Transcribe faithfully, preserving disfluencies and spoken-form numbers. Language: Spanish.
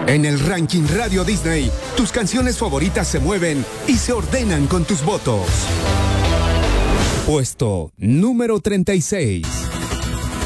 En el ranking Radio Disney, tus canciones favoritas se mueven y se ordenan con tus votos. Puesto número treinta y seis.